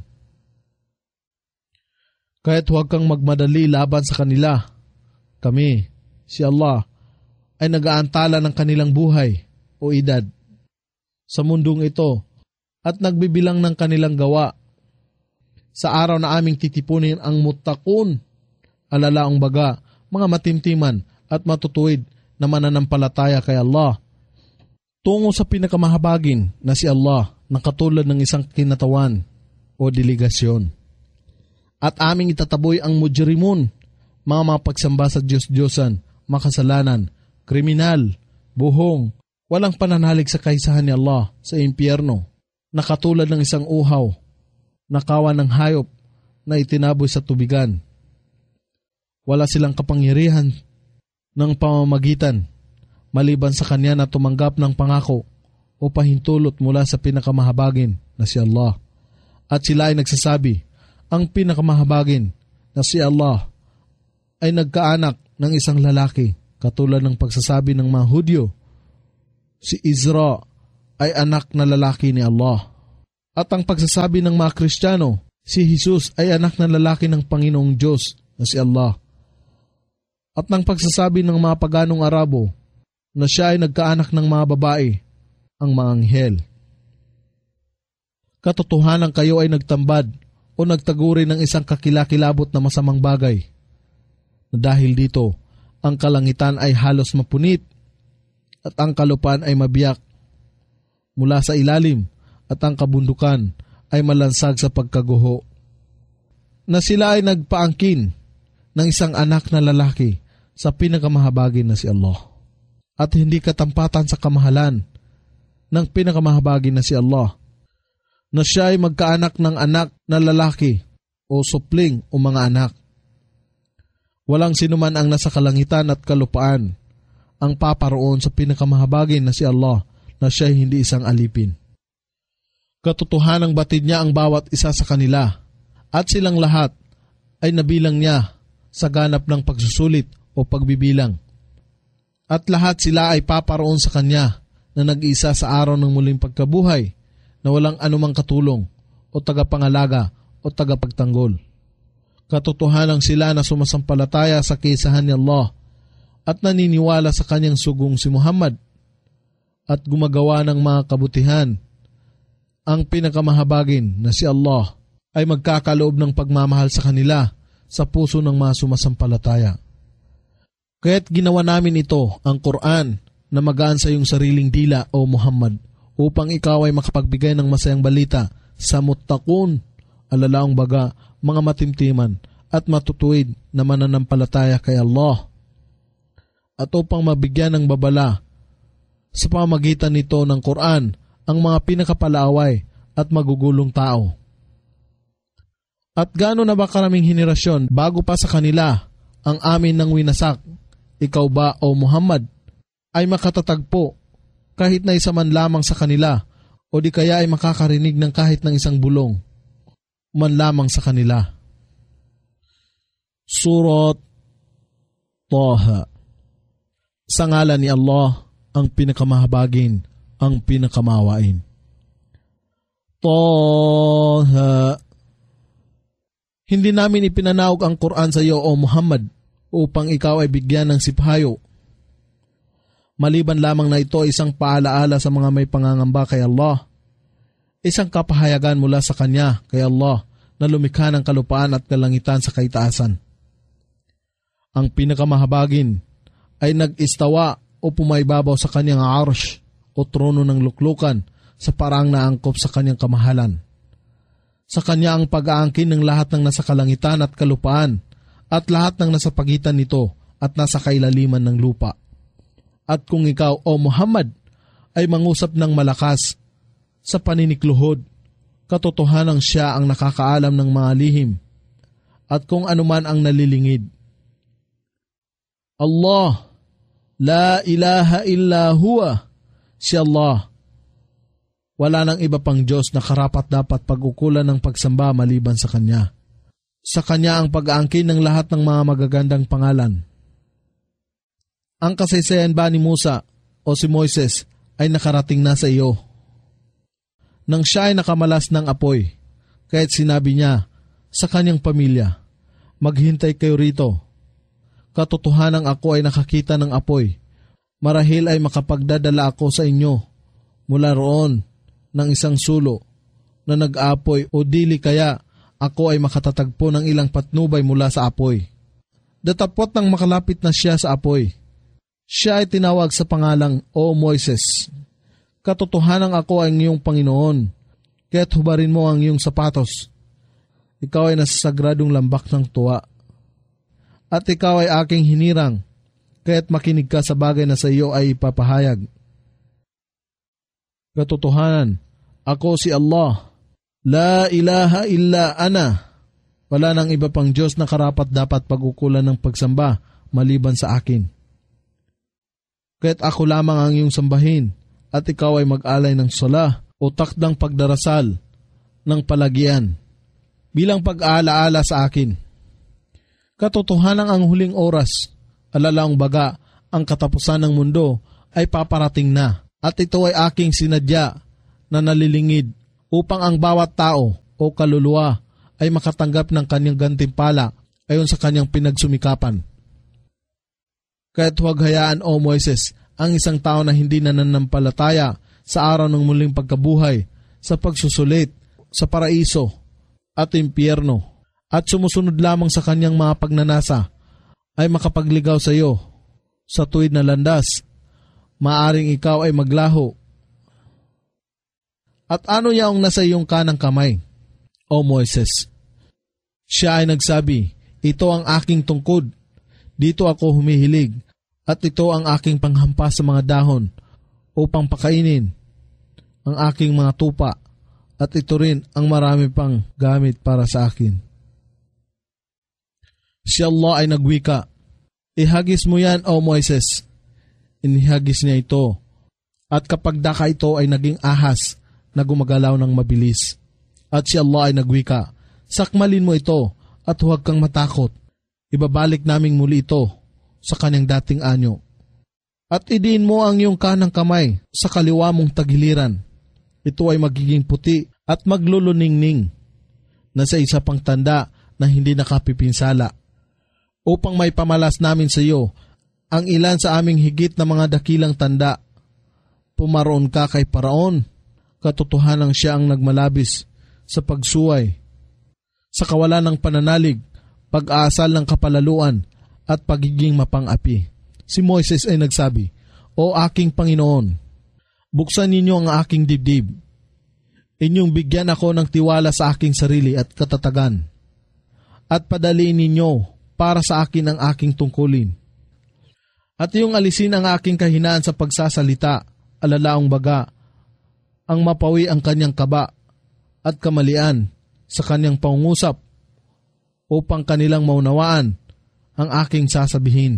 Kaya't huwag kang magmadali laban sa kanila. Kami, si Allah, ay nag-aantala ng kanilang buhay o edad sa mundong ito at nagbibilang ng kanilang gawa. Sa araw na aming titipunin ang muttaqun, alalaong baga, mga matimtiman at matutuwid na mananampalataya kay Allah, tungo sa pinakamahabagin na si Allah na katulad ng isang kinatawan o delegasyon. At aming itataboy ang mujrimun, mga mapagsamba sa Diyos-Diyosan, makasalanan, kriminal, buhong, walang pananalig sa kaisahan ni Allah sa impyerno, na katulad ng isang uhaw, nakawan ng hayop na itinaboy sa tubigan. Wala silang kapangyarihan ng pamamagitan maliban sa kanya na tumanggap ng pangako o pahintulot mula sa pinakamahabagin na si Allah. At sila ay nagsasabi, ang pinakamahabagin na si Allah ay nagkaanak ng isang lalaki katulad ng pagsasabi ng mga Hudyo, si Isra ay anak na lalaki ni Allah. At ang pagsasabi ng mga Kristiyano, si Jesus ay anak na lalaki ng Panginoong Diyos na si Allah. At ng pagsasabi ng mga paganong Arabo na siya ay nagkaanak ng mga babae, ang mga anghel. Katotohanan kayo ay nagtambad o nagtaguri ng isang kakilakilabot na masamang bagay. Na dahil dito, ang kalangitan ay halos mapunit at ang kalupaan ay mabiyak mula sa ilalim at ang kabundukan ay malansag sa pagkaguho. Na sila ay nagpaangkin ng isang anak na lalaki sa pinakamahabagin na si Allah. At hindi katampatan sa kamahalan ng pinakamahabagin na si Allah, na siya ay magkaanak ng anak na lalaki o supling o mga anak. Walang sinuman ang nasa kalangitan at kalupaan ang paparoon sa pinakamahabagin na si Allah, na siya ay hindi isang alipin. Katotohanang batid niya ang bawat isa sa kanila at silang lahat ay nabilang niya sa ganap ng pagsusulit o pagbibilang. At lahat sila ay paparoon sa kanya na nag-iisa sa araw ng muling pagkabuhay, na walang anumang katulong o tagapangalaga o tagapagtanggol. Katotohanan sila na sumasampalataya sa kaisahan ni Allah at naniniwala sa kanyang sugong si Muhammad at gumagawa ng mga kabutihan. Ang pinakamahabagin na si Allah ay magkakaloob ng pagmamahal sa kanila sa puso ng mga sumasampalataya. Kaya't ginawa namin ito, ang Quran, na magaan sa iyong sariling dila o Muhammad, upang ikaw ay makapagbigay ng masayang balita sa muttaqun, alalaong baga, mga matimtiman at matutuwid na mananampalataya kay Allah, at upang mabigyan ng babala sa pamamagitan nito ng Quran ang mga pinakapalaaway at magugulong tao. At gaano na ba karaming henerasyon bago pa sa kanila ang amin ng winasak, ikaw ba o Muhammad ay makatatagpo kahit na isa man lamang sa kanila, o di kaya ay makakarinig ng kahit ng isang bulong man lamang sa kanila. Surat Taha. Sa ngalan ni Allah, ang pinakamahabagin, ang pinakamawain. Taha. Hindi namin ipinanaog ang Quran sa iyo o Muhammad upang ikaw ay bigyan ng siphayo. Maliban lamang na ito isang paalaala sa mga may pangangamba kay Allah. Isang kapahayagan mula sa Kanya kay Allah na lumikha ng kalupaan at kalangitan sa kaitaasan. Ang pinakamahabagin ay nag-istawa o pumaybabaw sa Kanyang arsh o trono ng luklukan sa parang naangkop sa Kanyang kamahalan. Sa Kanya ang pag-aangkin ng lahat ng nasa kalangitan at kalupaan at lahat ng nasa pagitan nito at nasa kailaliman ng lupa. At kung ikaw o Muhammad ay mangusap ng malakas sa paninikluhod, katotohanang siya ang nakakaalam ng mga lihim at kung anuman ang nalilingid. Allah, la ilaha illa huwa, si Allah. Wala nang iba pang Diyos na karapat dapat pag-ukulan ng pagsamba maliban sa Kanya. Sa Kanya ang pag-aangkin ng lahat ng mga magagandang pangalan. Ang kasaysayan ba ni Musa o si Moises ay nakarating na sa iyo? Nang siya ay nakamalas ng apoy, kaya't sinabi niya sa kanyang pamilya, maghintay kayo rito. Katotohanang ako ay nakakita ng apoy. Marahil ay makapagdadala ako sa inyo mula roon ng isang sulo na nag-apoy o dili kaya ako ay makatatagpo ng ilang patnubay mula sa apoy. Datapot nang makalapit na siya sa apoy, siya ay tinawag sa pangalang, O Moises, katotohanang ako ang iyong Panginoon, kaya't hubarin mo ang iyong sapatos. Ikaw ay nasa sagradong lambak ng tuwa. At ikaw ay aking hinirang, kaya't makinig ka sa bagay na sa iyo ay ipapahayag. Katotohanan, ako si Allah, la ilaha illa ana. Wala nang iba pang Diyos na karapat dapat pag-ukulan ng pagsamba maliban sa akin. Kaya't ako lamang ang iyong sambahin at ikaw ay mag-alay ng sala o takdang pagdarasal ng palagian bilang pag-aalaala sa akin. Katotohanan ang huling oras, alalaong baga ang katapusan ng mundo ay paparating na, at ito ay aking sinadya na nalilingid upang ang bawat tao o kaluluwa ay makatanggap ng kanyang gantimpala ayon sa kanyang pinagsumikapan. Kaya't huwag hayaan, O Moises, ang isang tao na hindi nananampalataya sa araw ng muling pagkabuhay sa pagsusulit sa paraiso at impyerno at sumusunod lamang sa kanyang mga pagnanasa ay makapagligaw sa iyo sa tuwid na landas. Maaring ikaw ay maglaho. At ano yaong nasa iyong kanang kamay, O Moises? Siya ay nagsabi, ito ang aking tungkod, dito ako humihilig, at ito ang aking panghampas sa mga dahon upang pakainin ang aking mga tupa, at ito rin ang marami pang gamit para sa akin. Si Allah ay nagwika, ihagis mo yan, O Moises. Inihagis niya ito, at kapag daka ito ay naging ahas na gumagalaw ng mabilis. At si Allah ay nagwika, sakmalin mo ito at huwag kang matakot. Ibabalik naming muli ito sa kanyang dating anyo. At idiin mo ang iyong kanang kamay sa kaliwa mong tagiliran. Ito ay magiging puti at magluluningning na sa isa pang tanda na hindi nakapipinsala, upang may pamalas namin sa iyo ang ilan sa aming higit na mga dakilang tanda. Pumaroon ka kay Paraon, katotohanang siya ang nagmalabis sa pagsuway, sa kawalan ng pananalig, pag-aasal ng kapalaluan at pagiging mapang-api. Si Moises ay nagsabi, O aking Panginoon, buksan ninyo ang aking dibdib. Inyong bigyan ako ng tiwala sa aking sarili at katatagan. At padaliin ninyo para sa akin ang aking tungkulin. At iyong alisin ang aking kahinaan sa pagsasalita, alalaong baga, ang mapawi ang kanyang kaba at kamalian sa kanyang pangungusap, upang kanilang maunawaan ang aking sasabihin.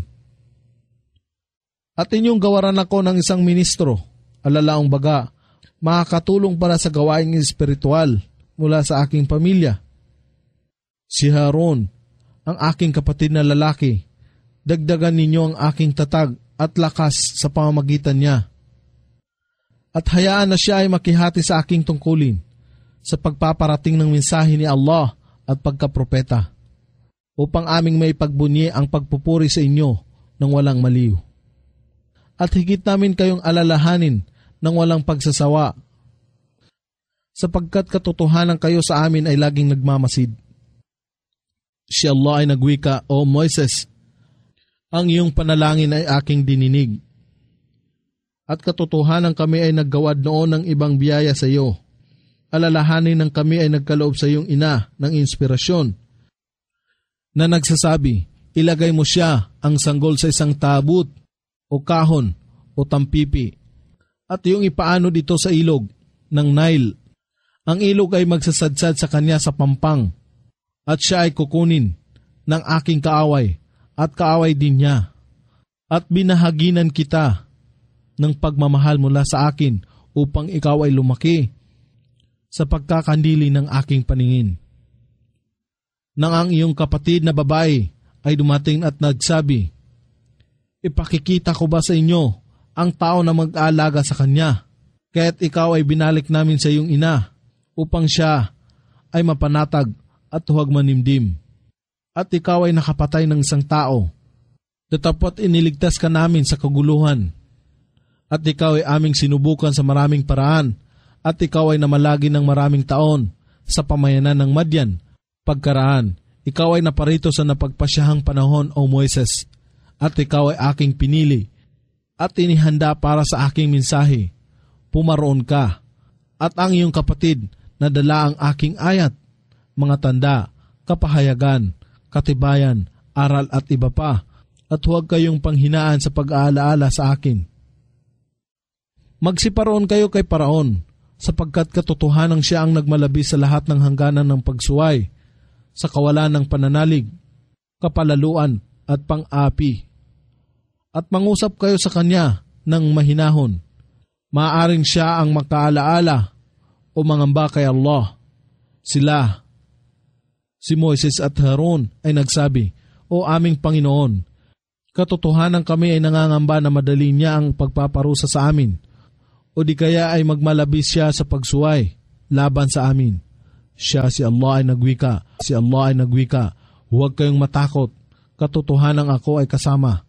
At inyong gawaran ako ng isang ministro, alalaong baga, makakatulong para sa gawaing espiritual mula sa aking pamilya. Si Haron, ang aking kapatid na lalaki, dagdagan ninyo ang aking tatag at lakas sa pamamagitan niya. At hayaan na siya ay makihati sa aking tungkulin sa pagpaparating ng mensahe ni Allah at pagkapropeta, upang aming may pagbunyi ang pagpupuri sa inyo ng walang maliw. At higit namin kayong alalahanin ng walang pagsasawa, sapagkat katotohanan kayo sa amin ay laging nagmamasid. Si Allah ay nagwika, O Moises, ang iyong panalangin ay aking dininig. At katotohanan kami ay naggawad noon ng ibang biyaya sa iyo. Alalahanin ng kami ay nagkaloob sa iyong ina ng inspirasyon, na nagsasabi, ilagay mo siya ang sanggol sa isang tabut o kahon o tampipi, at iyong ipaano dito sa ilog ng Nile. Ang ilog ay magsasadsad sa kanya sa pampang, at siya ay kukunin ng aking kaaway at kaaway din niya. At binahaginan kita ng pagmamahal mula sa akin upang ikaw ay lumaki sa pagkakandili ng aking paningin. Nang ang iyong kapatid na babae ay dumating at nagsabi, ipakikita ko ba sa inyo ang tao na mag-aalaga sa kanya? Kaya't ikaw ay binalik namin sa iyong ina upang siya ay mapanatag at huwag manimdim. At ikaw ay nakapatay ng isang tao, datapot iniligtas ka namin sa kaguluhan. At ikaw ay aming sinubukan sa maraming paraan, at ikaw ay namalagi ng maraming taon sa pamayanan ng Madyan. Pagkaraan, ikaw ay naparito sa napagpasyahang panahon, O Moises, at ikaw ay aking pinili at inihanda para sa aking mensahe. Pumaroon ka, at ang iyong kapatid na dala ang aking ayat, mga tanda, kapahayagan, katibayan, aral at iba pa, at huwag kayong panghinaan sa pag-aalaala sa akin. Magsiparoon kayo kay Paraon, sapagkat katotohanang siya ang nagmalabis sa lahat ng hangganan ng pagsuway, sa kawalan ng pananalig, kapalaluan at pang-api. At mangusap kayo sa kanya ng mahinahon. Maaaring siya ang makaalaala o mangamba kay Allah. Sila, si Moises at Haron, ay nagsabi, O aming Panginoon, Katotohanan kami ay nangangamba na madali niya ang pagpaparusa sa amin, o di kaya ay magmalabis siya sa pagsuway laban sa amin. Siya si Allah ay nagwika, si Allah ay nagwika, huwag kayong matakot, katotohanan ako ay kasama.